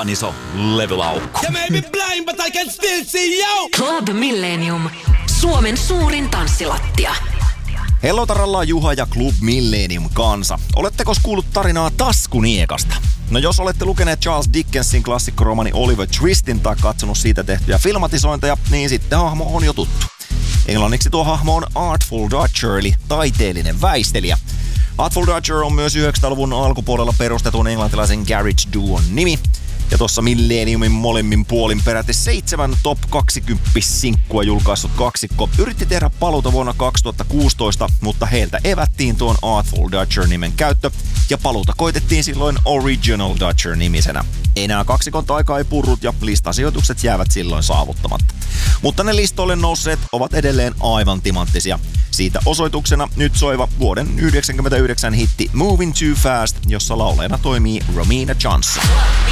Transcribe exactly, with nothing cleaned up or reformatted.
Aivan iso levylaukku. You may be blind, but I can still see you! Club Millennium. Suomen suurin tanssilattia. Hello taralla Juha ja Club Millennium kansa. Oletteko kuullut tarinaa taskuniekasta? No jos olette lukeneet Charles Dickensin klassikkoromani Oliver Twistin tai katsonut siitä tehtyjä filmatisointeja, niin sitten hahmo on jo tuttu. Englanniksi tuo hahmo on Artful Dodger, eli taiteellinen väistelijä. Artful Dodger on myös yhdeksänkymmentäluvun alkupuolella perustetun englantilaisen garage duon nimi. Ja tossa Millenniumin molemmin puolin peräti seitsemän top kaksikymmentä-sinkkua julkaissut kaksikko yritti tehdä paluuta vuonna kaksituhattakuusitoista, mutta heiltä evättiin tuon Artful Dodger-nimen käyttö ja paluuta koitettiin silloin Original Dodger-nimisenä. Enää kaksikon taika ei purrut ja listasijoitukset jäävät silloin saavuttamatta. Mutta ne listoille nousseet ovat edelleen aivan timanttisia. Siitä osoituksena nyt soiva vuoden yhdeksänkymmentäyhdeksän hitti Moving Too Fast, jossa laulajana toimii Romina Johnson.